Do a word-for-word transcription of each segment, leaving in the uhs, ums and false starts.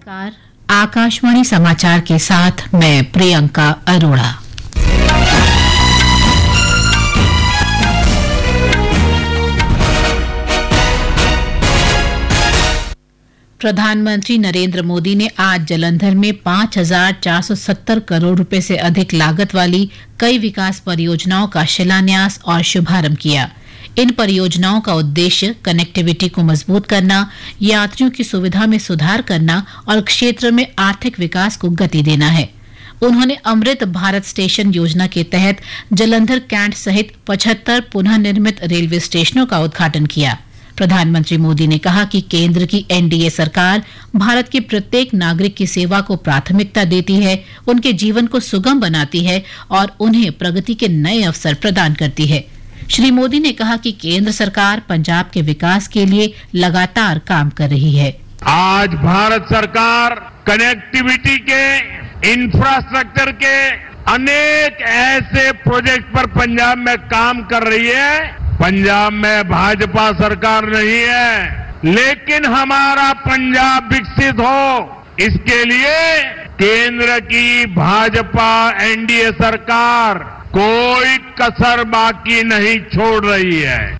नमस्कार, आकाशवाणी समाचार के साथ मैं प्रियंका अरोड़ा। प्रधानमंत्री नरेंद्र मोदी ने आज जालंधर में पाँच हज़ार चार सौ सत्तर करोड़ रुपए से अधिक लागत वाली कई विकास परियोजनाओं का शिलान्यास और शुभारंभ किया। इन परियोजनाओं का उद्देश्य कनेक्टिविटी को मजबूत करना, यात्रियों की सुविधा में सुधार करना और क्षेत्र में आर्थिक विकास को गति देना है। उन्होंने अमृत भारत स्टेशन योजना के तहत जालंधर कैंट सहित पचहत्तर पुनः निर्मित रेलवे स्टेशनों का उद्घाटन किया। प्रधानमंत्री मोदी ने कहा कि केंद्र की एनडीए सरकार भारत के प्रत्येक नागरिक की सेवा को प्राथमिकता देती है, उनके जीवन को सुगम बनाती है और उन्हें प्रगति के नए अवसर प्रदान करती है। श्री मोदी ने कहा कि केंद्र सरकार पंजाब के विकास के लिए लगातार काम कर रही है। आज भारत सरकार कनेक्टिविटी के, इंफ्रास्ट्रक्चर के अनेक ऐसे प्रोजेक्ट पर पंजाब में काम कर रही है। पंजाब में भाजपा सरकार नहीं है, लेकिन हमारा पंजाब विकसित हो, इसके लिए केंद्र की भाजपा एनडीए सरकार कोई कसर बाकी नहीं छोड़ रही है।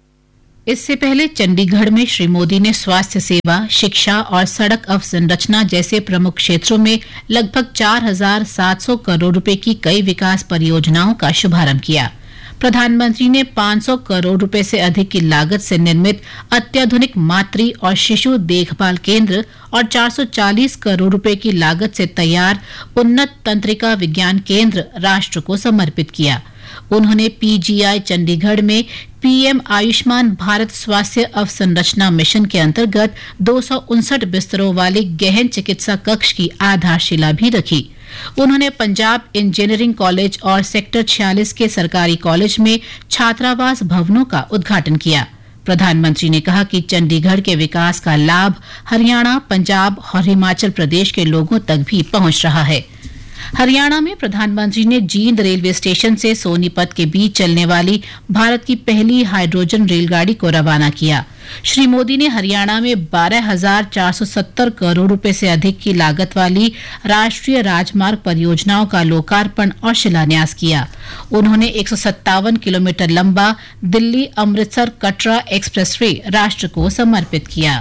इससे पहले चंडीगढ़ में श्री मोदी ने स्वास्थ्य सेवा, शिक्षा और सड़क अवसंरचना जैसे प्रमुख क्षेत्रों में लगभग चार हज़ार सात सौ करोड़ रुपए की कई विकास परियोजनाओं का शुभारंभ किया। प्रधानमंत्री ने पाँच सौ करोड़ रुपए से अधिक की लागत से निर्मित अत्याधुनिक मातृ और शिशु देखभाल केंद्र और चार सौ चालीस करोड़ रुपए की लागत से तैयार उन्नत तंत्रिका विज्ञान केंद्र राष्ट्र को समर्पित किया। उन्होंने पीजीआई चंडीगढ़ में पीएम आयुष्मान भारत स्वास्थ्य अवसंरचना मिशन के अंतर्गत दो सौ उनसठ बिस्तरों वाले गहन चिकित्सा कक्ष की आधारशिला भी रखी। उन्होंने पंजाब इंजीनियरिंग कॉलेज और सेक्टर छियालीस के सरकारी कॉलेज में छात्रावास भवनों का उद्घाटन किया। प्रधानमंत्री ने कहा कि चंडीगढ़ के विकास का लाभ हरियाणा, पंजाब और हिमाचल प्रदेश के लोगों तक भी पहुंच रहा है। हरियाणा में प्रधानमंत्री ने जींद रेलवे स्टेशन से सोनीपत के बीच चलने वाली भारत की पहली हाइड्रोजन रेलगाड़ी को रवाना किया। श्री मोदी ने हरियाणा में बारह हज़ार चार सौ सत्तर करोड़ रुपए से अधिक की लागत वाली राष्ट्रीय राजमार्ग परियोजनाओं का लोकार्पण और शिलान्यास किया। उन्होंने एक सौ सत्तावन किलोमीटर लंबा दिल्ली अमृतसर कटरा एक्सप्रेसवे राष्ट्र को समर्पित किया।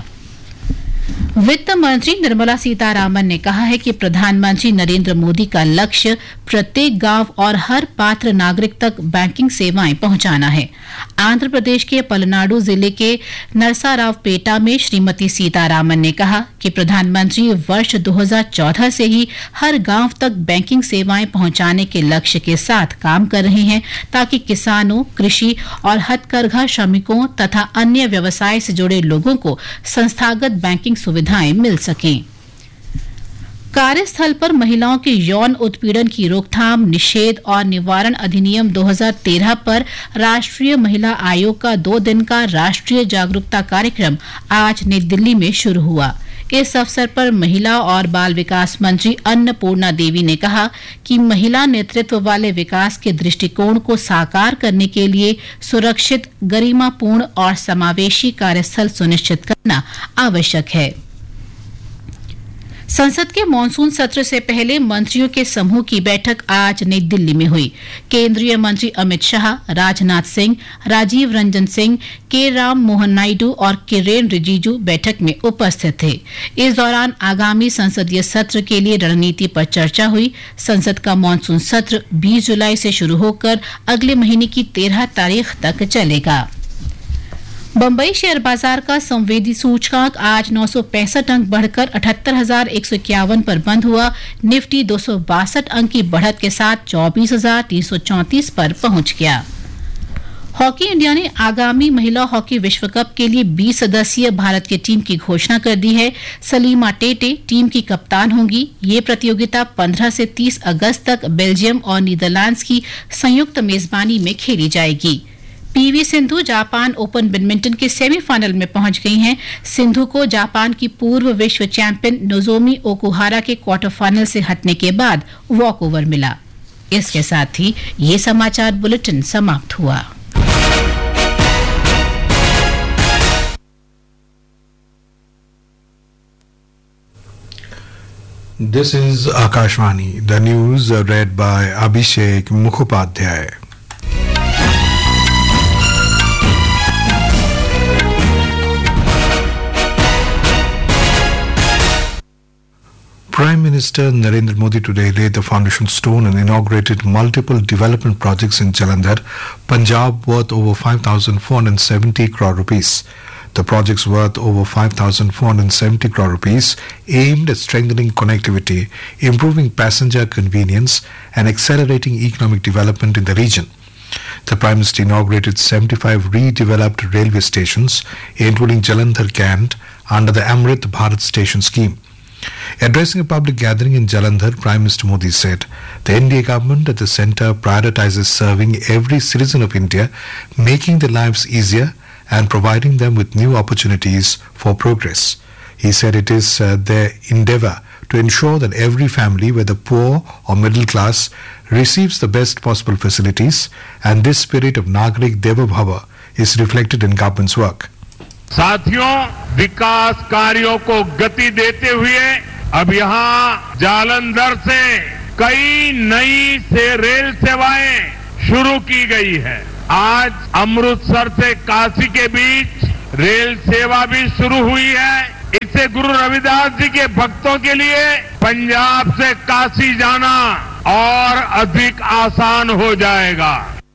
वित्त मंत्री निर्मला सीतारामन ने कहा है कि प्रधानमंत्री नरेंद्र मोदी का लक्ष्य प्रत्येक गांव और हर पात्र नागरिक तक बैंकिंग सेवाएं पहुंचाना है। आंध्र प्रदेश के पलनाडु जिले के नरसारावपेटा में श्रीमती सीतारामन ने कहा कि प्रधानमंत्री वर्ष दो हज़ार चौदह से ही हर गांव तक बैंकिंग सेवाएं पहुंचाने के लक्ष्य के साथ काम कर रहे हैं, ताकि किसानों, कृषि और हथकरघा श्रमिकों तथा अन्य व्यवसाय से जुड़े लोगों को संस्थागत बैंकिंग सुविधाएं मिल सकें। कार्यस्थल पर महिलाओं के यौन उत्पीड़न की रोकथाम, निषेध और निवारण अधिनियम दो हज़ार तेरह पर राष्ट्रीय महिला आयोग का दो दिन का राष्ट्रीय जागरूकता कार्यक्रम आज नई दिल्ली में शुरू हुआ। इस अवसर पर महिला और बाल विकास मंत्री अन्नपूर्णा देवी ने कहा कि महिला नेतृत्व वाले विकास के दृष्टिकोण को साकार करने के लिए सुरक्षित, गरिमापूर्ण और समावेशी कार्यस्थल सुनिश्चित करना आवश्यक है। संसद के मॉनसून सत्र से पहले मंत्रियों के समूह की बैठक आज नई दिल्ली में हुई। केंद्रीय मंत्री अमित शाह, राजनाथ सिंह, राजीव रंजन सिंह, के राम मोहन नायडू और किरेन रिजिजू बैठक में उपस्थित थे। इस दौरान आगामी संसदीय सत्र के लिए रणनीति पर चर्चा हुई। संसद का मॉनसून सत्र बीस जुलाई से शुरू होकर अगले महीने की तेरह तारीख तक चलेगा। बम्बई शेयर बाजार का संवेदी सूचकांक आज नौ सौ पैंसठ अंक बढ़कर अठहत्तर हजार एक सौ इक्यावन पर बंद हुआ। निफ्टी दो सौ बासठ अंक की बढ़त के साथ चौबीस हजार तीन सौ चौंतीस पर पहुंच गया। हॉकी इंडिया ने आगामी महिला हॉकी विश्व कप के लिए बीस सदस्यीय भारत की टीम की घोषणा कर दी है। सलीमा टेटे टीम की कप्तान होंगी। ये प्रतियोगिता पंद्रह से तीस अगस्त तक बेल्जियम और नीदरलैंड्स की संयुक्त मेजबानी में खेली जाएगी। PV Sindhu Japan open badminton के सेमीफाइनल में पहुंच गई हैं। सिंधु को जापान की पूर्व विश्व चैंपियन नोजोमी ओकुहारा के क्वार्टर फाइनल से हटने के बाद वॉकओवर मिला। इसके साथ ही ये समाचार बुलेटिन समाप्त हुआ। This is Akashvani. The news are read by Abhishek Mukhopadhyay. Prime Minister Narendra Modi today laid the foundation stone and inaugurated multiple development projects in Jalandhar, Punjab, worth over five thousand four hundred seventy crore rupees. The projects worth over five thousand four hundred seventy crore rupees aimed at strengthening connectivity, improving passenger convenience and accelerating economic development in the region. The Prime Minister inaugurated seventy-five redeveloped railway stations, including Jalandhar Cant, under the Amrit Bharat Station scheme. Addressing a public gathering in Jalandhar, Prime Minister Modi said, the N D A government at the centre prioritizes serving every citizen of India, making their lives easier and providing them with new opportunities for progress. He said it is uh, their endeavour to ensure that every family, whether poor or middle class, receives the best possible facilities, and this spirit of Nagrik Deva Bhava is reflected in government's work. साथियों, विकास कार्यों को गति देते हुए अब यहाँ जालंधर से कई नई से रेल सेवाएं शुरू की गई है। आज अमृतसर से काशी के बीच रेल सेवा भी शुरू हुई है। इससे गुरु रविदास जी के भक्तों के लिए पंजाब से काशी जाना और अधिक आसान हो जाएगा।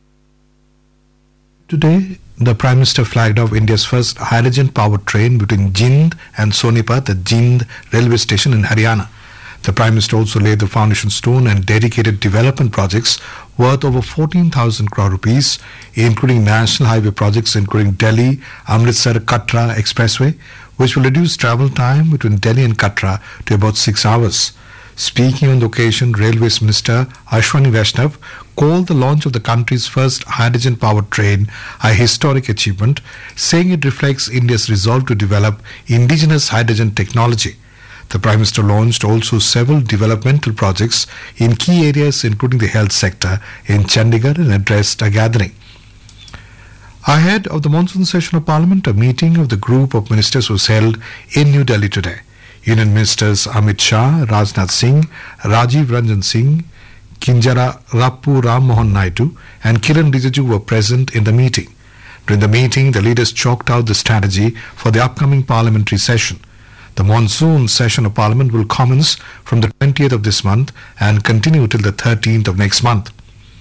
Today, the Prime Minister flagged off India's first hydrogen-powered train between Jind and Sonipat at Jind railway station in Haryana. The Prime Minister also laid the foundation stone and dedicated development projects worth over fourteen thousand crore rupees, including national highway projects including Delhi, Amritsar, Katra Expressway, which will reduce travel time between Delhi and Katra to about six hours. Speaking on the occasion, Railways Minister Ashwani Vaishnav called the launch of the country's first hydrogen-powered train a historic achievement, saying it reflects India's resolve to develop indigenous hydrogen technology. The Prime Minister launched also several developmental projects in key areas including the health sector in Chandigarh and addressed a gathering. Ahead of the monsoon session of Parliament, a meeting of the group of ministers was held in New Delhi today. Union Ministers Amit Shah, Rajnath Singh, Rajiv Ranjan Singh, Kinjara Rappu Ram Mohan Naidu and Kiran Rijiju were present in the meeting. During the meeting, the leaders chalked out the strategy for the upcoming parliamentary session. The monsoon session of Parliament will commence from the twentieth of this month and continue till the thirteenth of next month.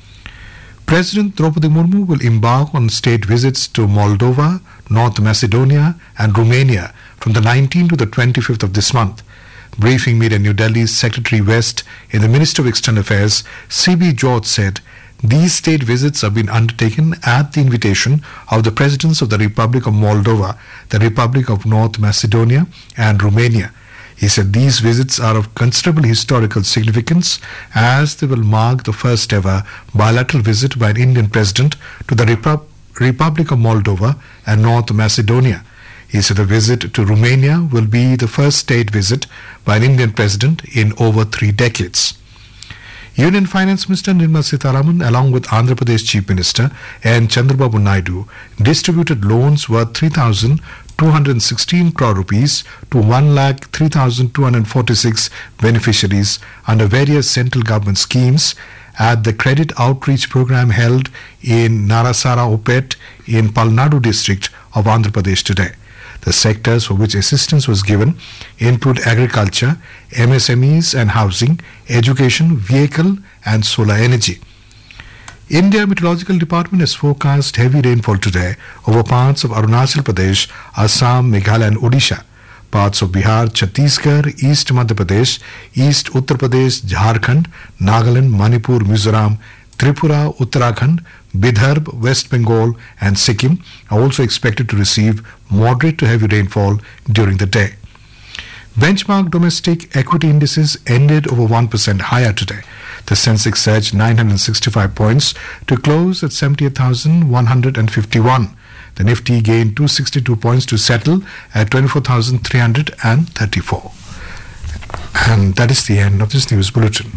President Draupadi Murmu will embark on state visits to Moldova, North Macedonia and Romania from the nineteenth to the twenty-fifth of this month. Briefing Media New Delhi's Secretary West in the Ministry of External Affairs, C B George said, these state visits have been undertaken at the invitation of the Presidents of the Republic of Moldova, the Republic of North Macedonia and Romania. He said these visits are of considerable historical significance as they will mark the first ever bilateral visit by an Indian President to the Repu- Republic of Moldova and North Macedonia. He said the visit to Romania will be the first state visit by an Indian President in over three decades. Union Finance Minister Nirmala Sitharaman, along with Andhra Pradesh Chief Minister N. Chandrababu Naidu, distributed loans worth three thousand two hundred sixteen crore rupees to one lakh three thousand two hundred forty-six beneficiaries under various central government schemes at the Credit Outreach Program held in Narasara Opet in Palnadu district of Andhra Pradesh today. The sectors for which assistance was given include agriculture, M S M Es and housing, education, vehicle and solar energy. India Meteorological Department has forecast heavy rainfall today over parts of Arunachal Pradesh, Assam, Meghalaya and Odisha. Parts of Bihar, Chhattisgarh, East Madhya Pradesh, East Uttar Pradesh, Jharkhand, Nagaland, Manipur, Mizoram, Tripura, Uttarakhand, Bidarbh, West Bengal and Sikkim are also expected to receive moderate to heavy rainfall during the day. Benchmark domestic equity indices ended over one percent higher today. The Sensex surged nine hundred sixty-five points to close at seventy-eight thousand one hundred fifty-one. The Nifty gained two hundred sixty-two points to settle at twenty-four thousand three hundred thirty-four. And that is the end of this news bulletin.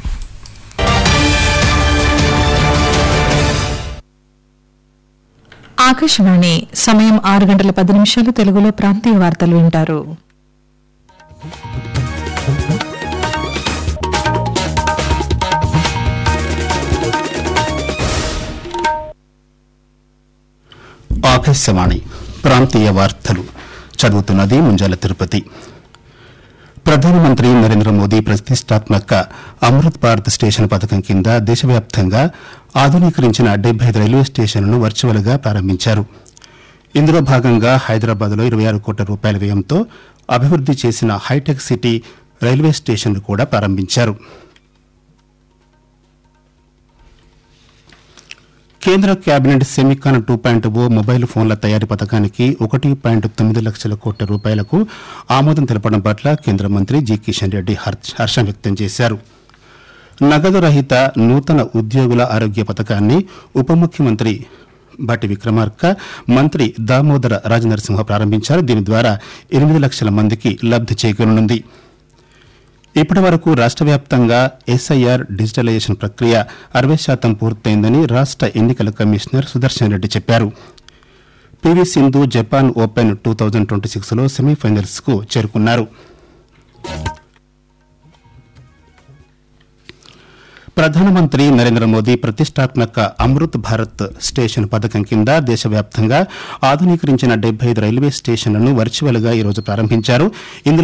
Akashvani సమయం ఆరు గంటల పది నిమిషాలు తెలుగులో ప్రాంతీయ వార్తలు వింటారు. ఆకాశవాణి ప్రాంతీయ వార్తలు చదువుతున్నది ముంజాల తిరుపతి. ప్రధానమంత్రి నరేంద్ర మోదీ ప్రతిష్టాత్మక అమృత్ భారత్ స్టేషన్ పథకం కింద దేశవ్యాప్తంగా ఆధునీకరించిన డెబ్బై ఐదు రైల్వే స్టేషన్లను వర్చువల్ గా ప్రారంభించారు. ఇందులో భాగంగా హైదరాబాద్లో ఇరవై ఆరు కోట్ల రూపాయల వ్యయంతో అభివృద్ది చేసిన హైటెక్ సిటీ రైల్వే స్టేషన్లు కూడా ప్రారంభించారు. కేంద్ర కేబినెట్ సెమికాన్ టూ పాయింట్ ఓ మొబైల్ ఫోన్ల తయారీ పథకానికి ఒకటి పాయింట్ తొమ్మిది లక్షల కోట్ల రూపాయలకు ఆమోదం తెలపడం పట్ల కేంద్ర మంత్రి జి కిషన్ రెడ్డి హర్షం వ్యక్తం చేశారు. నగదు రహిత నూతన ఉద్యోగుల ఆరోగ్య పథకాన్ని ఉప ముఖ్యమంత్రి బట్టి విక్రమార్క, మంత్రి దామోదర రాజనరసింహ ప్రారంభించారు. దీని ద్వారా ఎనిమిది లక్షల మందికి లబ్ది చేకూరనుంది. ఇప్పటి వరకు రాష్ట వ్యాప్తంగా ఎస్ఐఆర్ డిజిటలైజేషన్ ప్రక్రియ అరవై శాతం పూర్తయిందని రాష్ట ఎన్నికల కమిషనర్ సుదర్శన్ రెడ్డి చెప్పారు. PV Sindhu Japan open two thousand twenty six లో సెమీఫైనల్స్ కు చేరుకున్నారు. ప్రధానమంత్రి నరేంద్ర మోదీ ప్రతిష్టాత్మక అమృత్ భారత్ స్టేషన్ పథకం కింద దేశవ్యాప్తంగా ఆధునీకరించిన డెబ్బై ఐదు రైల్వే స్టేషన్లను వర్చువల్ గా ఈరోజు ప్రారంభించారు. ఇందులో